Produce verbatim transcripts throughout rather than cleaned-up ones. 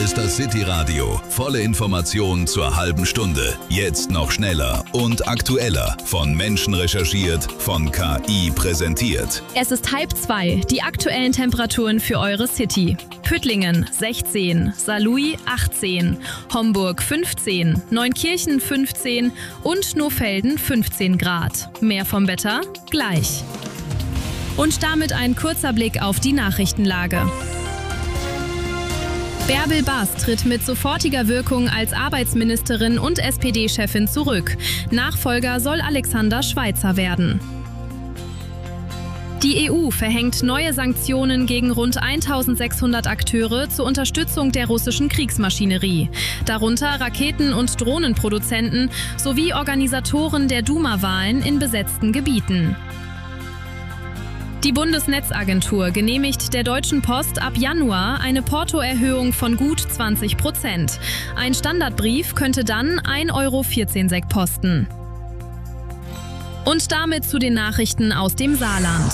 ist das City Radio. Volle Informationen zur halben Stunde. Jetzt noch schneller und aktueller. Von Menschen recherchiert, von K I präsentiert. Es ist halb zwei. Die aktuellen Temperaturen für eure City. Püttlingen sechzehn, Saarlouis achtzehn, Homburg fünfzehn, Neunkirchen fünfzehn und Nohfelden fünfzehn Grad. Mehr vom Wetter gleich. Und damit ein kurzer Blick auf die Nachrichtenlage. Bärbel Bas tritt mit sofortiger Wirkung als Arbeitsministerin und S P D-Chefin zurück. Nachfolger soll Alexander Schweitzer werden. Die E U verhängt neue Sanktionen gegen rund eintausendsechshundert Akteure zur Unterstützung der russischen Kriegsmaschinerie. Darunter Raketen- und Drohnenproduzenten sowie Organisatoren der Duma-Wahlen in besetzten Gebieten. Die Bundesnetzagentur genehmigt der Deutschen Post ab Januar eine Portoerhöhung von gut zwanzig Prozent. Ein Standardbrief könnte dann ein Euro vierzehn Sek kosten. Und damit zu den Nachrichten aus dem Saarland.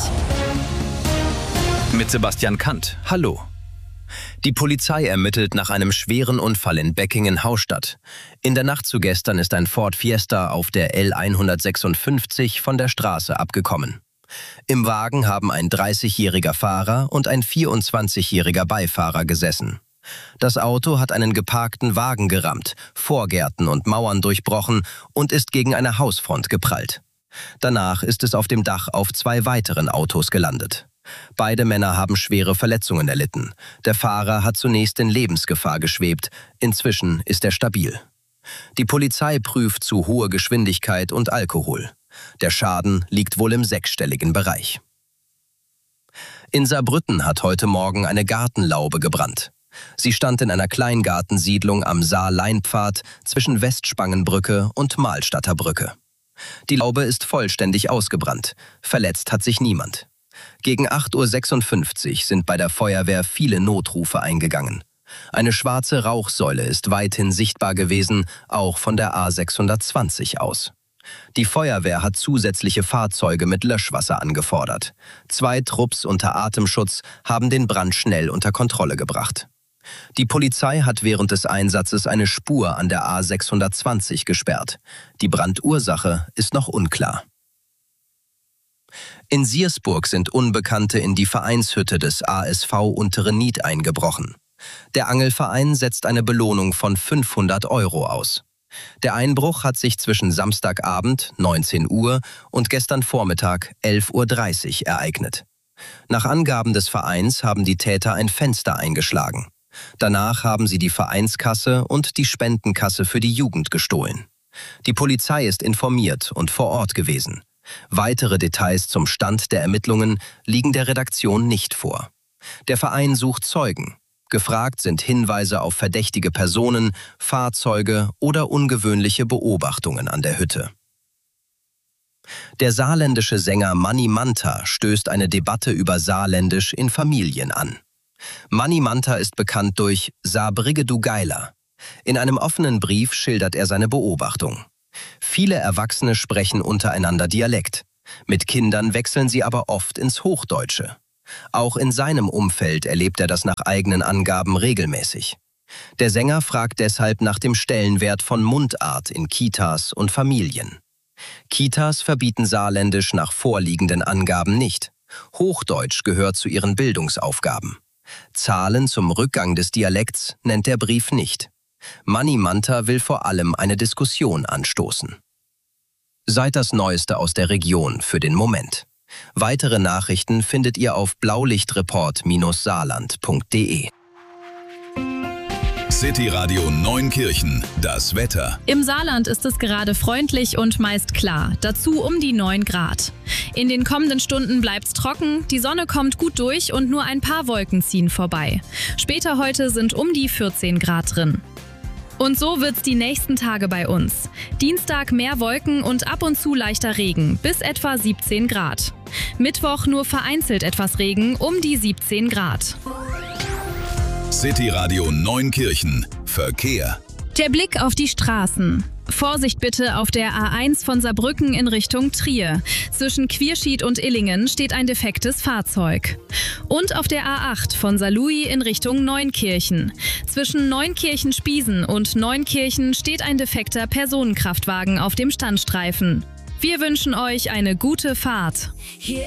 Mit Sebastian Kant. Hallo. Die Polizei ermittelt nach einem schweren Unfall in Beckingen-Haustadt. In der Nacht zu gestern ist ein Ford Fiesta auf der L hundertsechsundfünfzig von der Straße abgekommen. Im Wagen haben ein dreißigjähriger Fahrer und ein vierundzwanzigjähriger Beifahrer gesessen. Das Auto hat einen geparkten Wagen gerammt, Vorgärten und Mauern durchbrochen und ist gegen eine Hausfront geprallt. Danach ist es auf dem Dach auf zwei weiteren Autos gelandet. Beide Männer haben schwere Verletzungen erlitten. Der Fahrer hat zunächst in Lebensgefahr geschwebt, inzwischen ist er stabil. Die Polizei prüft zu hohe Geschwindigkeit und Alkohol. Der Schaden liegt wohl im sechsstelligen Bereich. In Saarbrücken hat heute Morgen eine Gartenlaube gebrannt. Sie stand in einer Kleingartensiedlung am Saar-Leinpfad zwischen Westspangenbrücke und Mahlstadter Brücke. Die Laube ist vollständig ausgebrannt. Verletzt hat sich niemand. Gegen acht Uhr sechsundfünfzig sind bei der Feuerwehr viele Notrufe eingegangen. Eine schwarze Rauchsäule ist weithin sichtbar gewesen, auch von der A sechshundertzwanzig aus. Die Feuerwehr hat zusätzliche Fahrzeuge mit Löschwasser angefordert. Zwei Trupps unter Atemschutz haben den Brand schnell unter Kontrolle gebracht. Die Polizei hat während des Einsatzes eine Spur an der A sechshundertzwanzig gesperrt. Die Brandursache ist noch unklar. In Siersburg sind Unbekannte in die Vereinshütte des A S V Untere Nied eingebrochen. Der Angelverein setzt eine Belohnung von fünfhundert Euro aus. Der Einbruch hat sich zwischen Samstagabend neunzehn Uhr und gestern Vormittag elf Uhr dreißig ereignet. Nach Angaben des Vereins haben die Täter ein Fenster eingeschlagen. Danach haben sie die Vereinskasse und die Spendenkasse für die Jugend gestohlen. Die Polizei ist informiert und vor Ort gewesen. Weitere Details zum Stand der Ermittlungen liegen der Redaktion nicht vor. Der Verein sucht Zeugen. Gefragt sind Hinweise auf verdächtige Personen, Fahrzeuge oder ungewöhnliche Beobachtungen an der Hütte. Der saarländische Sänger Manni Manta stößt eine Debatte über Saarländisch in Familien an. Manni Manta ist bekannt durch Saarbrigge du Geiler. In einem offenen Brief schildert er seine Beobachtung. Viele Erwachsene sprechen untereinander Dialekt. Mit Kindern wechseln sie aber oft ins Hochdeutsche. Auch in seinem Umfeld erlebt er das nach eigenen Angaben regelmäßig. Der Sänger fragt deshalb nach dem Stellenwert von Mundart in Kitas und Familien. Kitas verbieten Saarländisch nach vorliegenden Angaben nicht. Hochdeutsch gehört zu ihren Bildungsaufgaben. Zahlen zum Rückgang des Dialekts nennt der Brief nicht. Manni Manta will vor allem eine Diskussion anstoßen. Seid das Neueste aus der Region für den Moment. Weitere Nachrichten findet ihr auf blaulichtreport saarland punkt de. City Radio Neunkirchen, das Wetter. Im Saarland ist es gerade freundlich und meist klar, dazu um die neun Grad. In den kommenden Stunden bleibt's trocken, die Sonne kommt gut durch und nur ein paar Wolken ziehen vorbei. Später heute sind um die vierzehn Grad drin. Und so wird's die nächsten Tage bei uns. Dienstag mehr Wolken und ab und zu leichter Regen, bis etwa siebzehn Grad. Mittwoch nur vereinzelt etwas Regen, um die siebzehn Grad. City Radio Neunkirchen. Verkehr. Der Blick auf die Straßen. Vorsicht bitte auf der A eins von Saarbrücken in Richtung Trier. Zwischen Quierschied und Illingen steht ein defektes Fahrzeug. Und auf der A acht von Saarlouis in Richtung Neunkirchen. Zwischen Neunkirchen-Spiesen und Neunkirchen steht ein defekter Personenkraftwagen auf dem Standstreifen. Wir wünschen euch eine gute Fahrt.